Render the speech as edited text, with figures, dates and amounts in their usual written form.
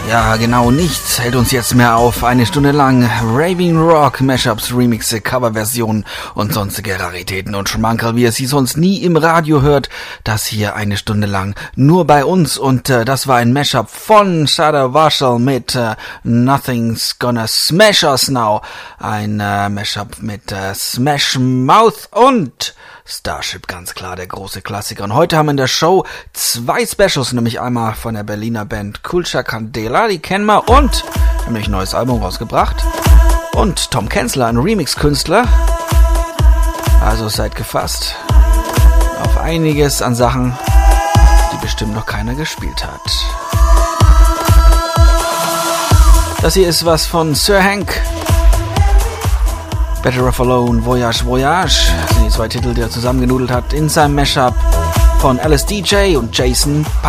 Ja, genau, nichts hält uns jetzt mehr auf. Eine Stunde lang Raving Rock, Mashups, Remixe, Coverversionen und sonstige Raritäten und Schmankerl, wie ihr sie sonst nie im Radio hört. Das hier eine Stunde lang nur bei uns und das war ein Mashup von Shadow Marshall mit Nothing's Gonna Smash Us Now. Ein Mashup mit Smash Mouth und Starship, ganz klar, der große Klassiker. Und heute haben wir in der Show 2 Specials, nämlich einmal von der Berliner Band Culture Candela, die kennen wir, und nämlich ein neues Album rausgebracht. Und Tom Kenzler, ein Remix-Künstler. Also seid gefasst auf einiges an Sachen, die bestimmt noch keiner gespielt hat. Das hier ist was von Sir Hank. Better Off Alone, Voyage, Voyage. Das sind die 2 Titel, die er zusammengenudelt hat in seinem Mashup von LSDJ und Jason Paul.